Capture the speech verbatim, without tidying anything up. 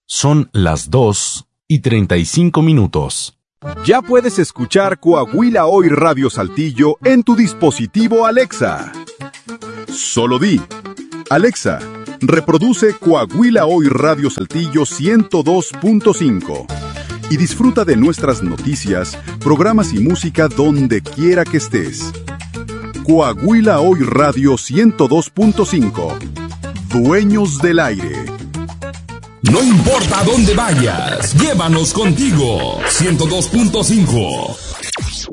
Son las dos y treinta y cinco minutos. Ya puedes escuchar Coahuila Hoy Radio Saltillo en tu dispositivo Alexa. Solo di: Alexa, reproduce Coahuila Hoy Radio Saltillo ciento dos punto cinco y disfruta de nuestras noticias, programas y música donde quiera que estés. Coahuila Hoy Radio ciento dos punto cinco. Dueños del aire. No importa dónde vayas, llévanos contigo. ciento dos punto cinco.